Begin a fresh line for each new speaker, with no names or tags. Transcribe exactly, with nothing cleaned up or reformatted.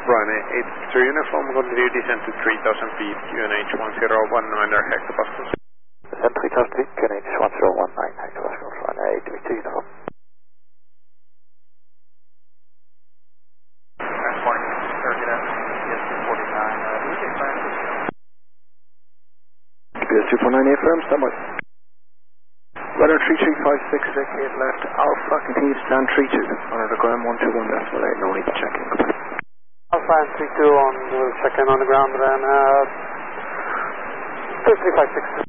Ryanair eight three uniform, continue descent to three thousand feet, Q N H one zero one nine hectopascals.
Descent three thousand feet, Q N H one zero one nine hectopascals, Ryanair eight three two uniform.
Transporting target at G S two forty-nine, uh, do we get Francis?
G S two forty-nine affirm, standby. Radar three three five six, eight left, Alpha, continue to stand three two, on the ground one two one decimal eight, no need to check in, goodbye.
Alpha and three two on, we'll check in on the ground then, uh, two three five six.